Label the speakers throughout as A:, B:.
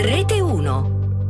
A: Rete 1.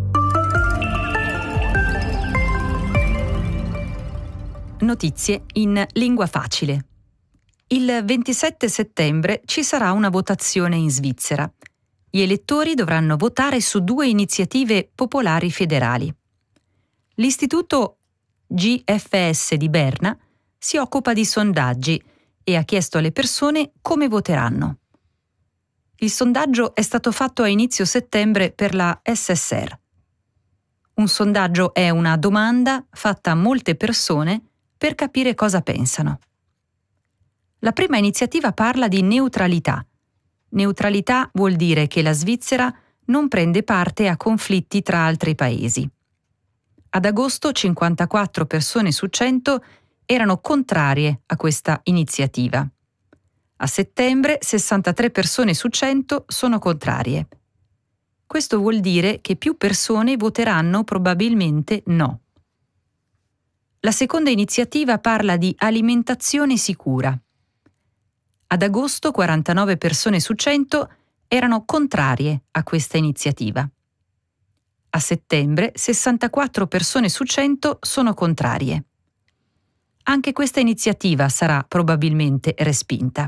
B: Notizie in lingua facile. Il 27 settembre ci sarà una votazione in Svizzera. Gli elettori dovranno votare su 2 iniziative popolari federali. L'Istituto GFS di Berna si occupa di sondaggi e ha chiesto alle persone come voteranno. Il sondaggio è stato fatto a inizio settembre per la SSR. Un sondaggio è una domanda fatta a molte persone per capire cosa pensano. La prima iniziativa parla di neutralità. Neutralità vuol dire che la Svizzera non prende parte a conflitti tra altri paesi. Ad agosto 54 persone su 100 erano contrarie a questa iniziativa. A settembre 63 persone su 100 sono contrarie. Questo vuol dire che più persone voteranno probabilmente no. La seconda iniziativa parla di alimentazione sicura. Ad agosto 49 persone su 100 erano contrarie a questa iniziativa. A settembre 64 persone su 100 sono contrarie. Anche questa iniziativa sarà probabilmente respinta.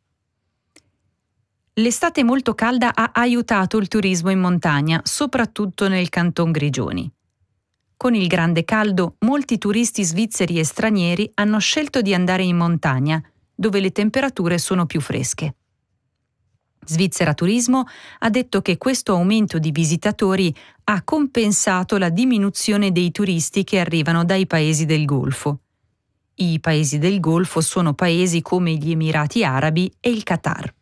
B: L'estate molto calda ha aiutato il turismo in montagna, soprattutto nel Canton Grigioni. Con il grande caldo, molti turisti svizzeri e stranieri hanno scelto di andare in montagna, dove le temperature sono più fresche. Svizzera Turismo ha detto che questo aumento di visitatori ha compensato la diminuzione dei turisti che arrivano dai paesi del Golfo. I paesi del Golfo sono paesi come gli Emirati Arabi e il Qatar.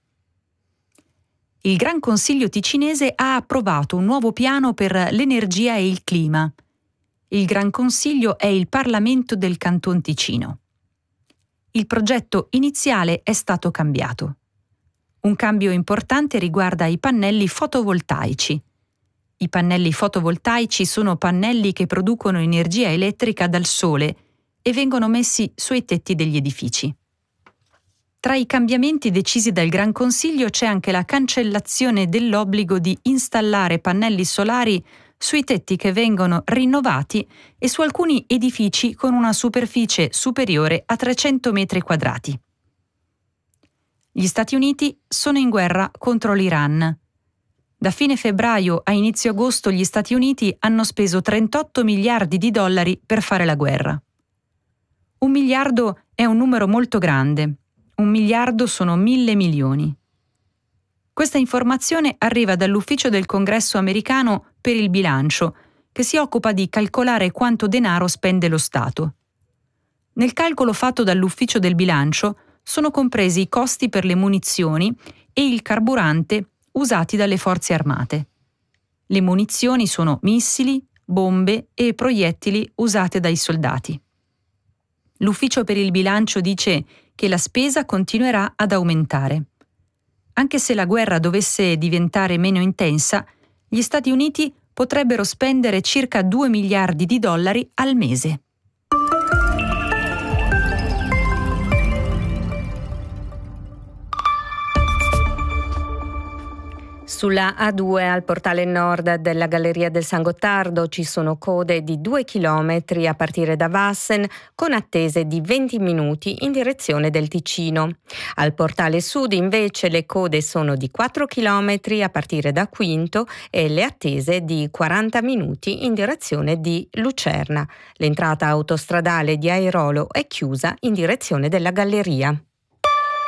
B: Il Gran Consiglio ticinese ha approvato un nuovo piano per l'energia e il clima. Il Gran Consiglio è il Parlamento del Canton Ticino. Il progetto iniziale è stato cambiato. Un cambio importante riguarda i pannelli fotovoltaici. I pannelli fotovoltaici sono pannelli che producono energia elettrica dal sole e vengono messi sui tetti degli edifici. Tra i cambiamenti decisi dal Gran Consiglio c'è anche la cancellazione dell'obbligo di installare pannelli solari sui tetti che vengono rinnovati e su alcuni edifici con una superficie superiore a 300 metri quadrati. Gli Stati Uniti sono in guerra contro l'Iran. Da fine febbraio a inizio agosto gli Stati Uniti hanno speso 38 miliardi di dollari per fare la guerra. 1 miliardo è un numero molto grande. 1 miliardo sono 1.000 milioni. Questa informazione arriva dall'Ufficio del Congresso americano per il bilancio, che si occupa di calcolare quanto denaro spende lo Stato. Nel calcolo fatto dall'Ufficio del bilancio sono compresi i costi per le munizioni e il carburante usati dalle forze armate. Le munizioni sono missili, bombe e proiettili usate dai soldati. L'Ufficio per il bilancio dice che la spesa continuerà ad aumentare. Anche se la guerra dovesse diventare meno intensa, gli Stati Uniti potrebbero spendere circa 2 miliardi di dollari al mese.
C: Sulla A2 al portale nord della Galleria del San Gottardo ci sono code di 2 chilometri a partire da Wassen, con attese di 20 minuti in direzione del Ticino. Al portale sud invece le code sono di 4 chilometri a partire da Quinto e le attese di 40 minuti in direzione di Lucerna. L'entrata autostradale di Airolo è chiusa in direzione della Galleria.